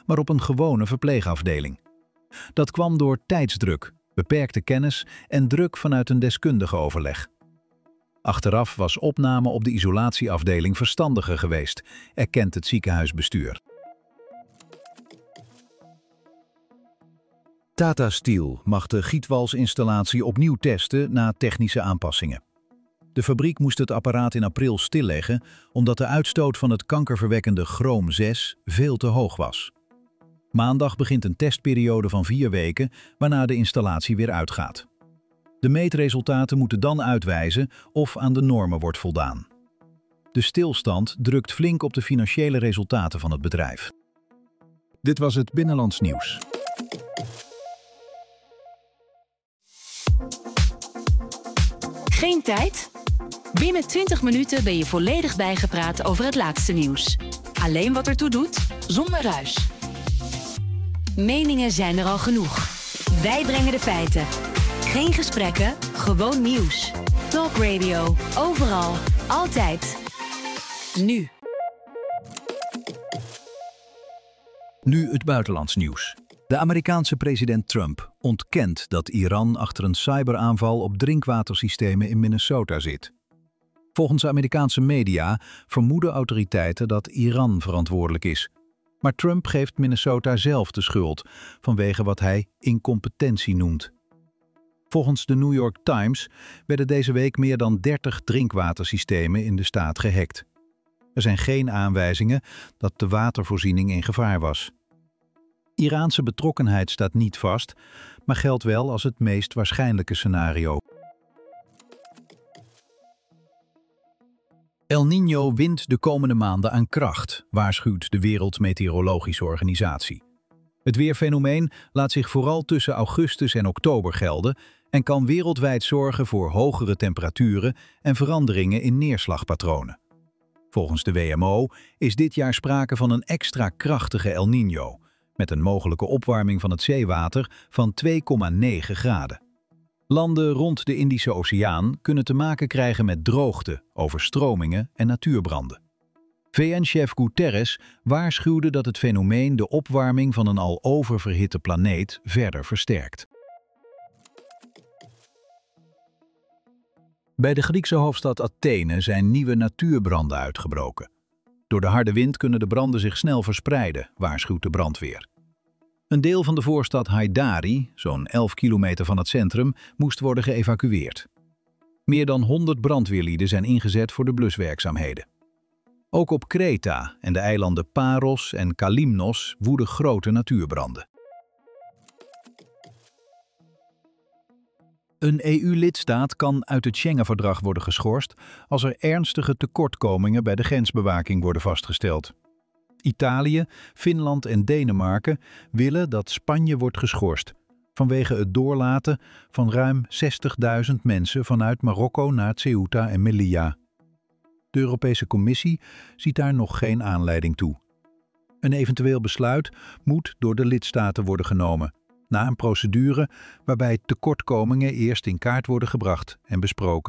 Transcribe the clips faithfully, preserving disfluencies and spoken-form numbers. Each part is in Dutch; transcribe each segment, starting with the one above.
maar op een gewone verpleegafdeling. Dat kwam door tijdsdruk, beperkte kennis en druk vanuit een deskundige overleg. Achteraf was opname op de isolatieafdeling verstandiger geweest, erkent het ziekenhuisbestuur. Tata Steel mag de gietwalsinstallatie opnieuw testen na technische aanpassingen. De fabriek moest het apparaat in april stilleggen omdat de uitstoot van het kankerverwekkende chroom zes veel te hoog was. Maandag begint een testperiode van vier weken waarna de installatie weer uitgaat. De meetresultaten moeten dan uitwijzen of aan de normen wordt voldaan. De stilstand drukt flink op de financiële resultaten van het bedrijf. Dit was het Binnenlands Nieuws. Geen tijd? Binnen twintig minuten ben je volledig bijgepraat over het laatste nieuws. Alleen wat ertoe doet, zonder ruis. Meningen zijn er al genoeg. Wij brengen de feiten. Geen gesprekken, gewoon nieuws. Talk Radio, overal, altijd. Nu. Nu het buitenlands nieuws. De Amerikaanse president Trump ontkent dat Iran achter een cyberaanval op drinkwatersystemen in Minnesota zit. Volgens Amerikaanse media vermoeden autoriteiten dat Iran verantwoordelijk is. Maar Trump geeft Minnesota zelf de schuld vanwege wat hij incompetentie noemt. Volgens de New York Times werden deze week meer dan dertig drinkwatersystemen in de staat gehackt. Er zijn geen aanwijzingen dat de watervoorziening in gevaar was. Iraanse betrokkenheid staat niet vast, maar geldt wel als het meest waarschijnlijke scenario. El Niño wint de komende maanden aan kracht, waarschuwt de Wereldmeteorologische Organisatie. Het weerfenomeen laat zich vooral tussen augustus en oktober gelden en kan wereldwijd zorgen voor hogere temperaturen en veranderingen in neerslagpatronen. Volgens de W M O is dit jaar sprake van een extra krachtige El Niño, met een mogelijke opwarming van het zeewater van twee komma negen graden. Landen rond de Indische Oceaan kunnen te maken krijgen met droogte, overstromingen en natuurbranden. V N-chef Guterres waarschuwde dat het fenomeen de opwarming van een al oververhitte planeet verder versterkt. Bij de Griekse hoofdstad Athene zijn nieuwe natuurbranden uitgebroken. Door de harde wind kunnen de branden zich snel verspreiden, waarschuwt de brandweer. Een deel van de voorstad Haidari, zo'n elf kilometer van het centrum, moest worden geëvacueerd. Meer dan honderd brandweerlieden zijn ingezet voor de bluswerkzaamheden. Ook op Kreta en de eilanden Paros en Kalymnos woeden grote natuurbranden. Een E U-lidstaat kan uit het Schengen-verdrag worden geschorst als er ernstige tekortkomingen bij de grensbewaking worden vastgesteld. Italië, Finland en Denemarken willen dat Spanje wordt geschorst vanwege het doorlaten van ruim zestigduizend mensen vanuit Marokko naar Ceuta en Melilla. De Europese Commissie ziet daar nog geen aanleiding toe. Een eventueel besluit moet door de lidstaten worden genomen, na een procedure waarbij tekortkomingen eerst in kaart worden gebracht en besproken.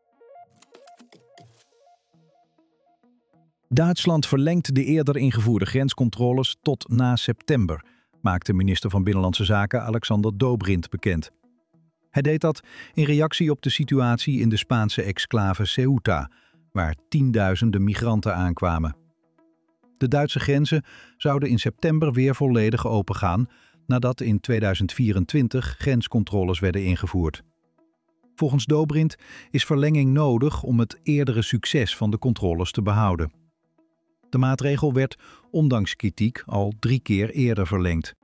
Duitsland verlengt de eerder ingevoerde grenscontroles tot na september, maakte minister van Binnenlandse Zaken Alexander Dobrindt bekend. Hij deed dat in reactie op de situatie in de Spaanse exclave Ceuta, waar tienduizenden migranten aankwamen. De Duitse grenzen zouden in september weer volledig opengaan, nadat in tweeduizend vierentwintig grenscontroles werden ingevoerd. Volgens Dobrindt is verlenging nodig om het eerdere succes van de controles te behouden. De maatregel werd, ondanks kritiek, al drie keer eerder verlengd.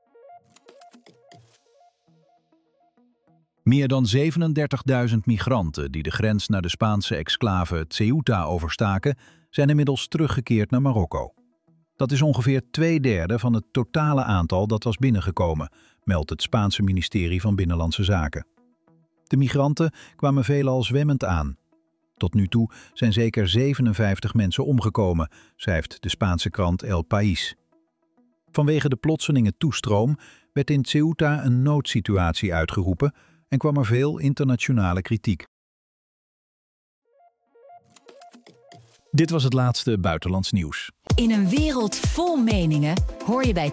Meer dan zevenendertigduizend migranten die de grens naar de Spaanse exclave Ceuta overstaken, zijn inmiddels teruggekeerd naar Marokko. Dat is ongeveer twee derde van het totale aantal dat was binnengekomen, meldt het Spaanse ministerie van Binnenlandse Zaken. De migranten kwamen veelal zwemmend aan. Tot nu toe zijn zeker zevenenvijftig mensen omgekomen, schrijft de Spaanse krant El País. Vanwege de plotselinge toestroom werd in Ceuta een noodsituatie uitgeroepen en kwam er veel internationale kritiek. Dit was het laatste buitenlands nieuws. In een wereld vol meningen hoor je bij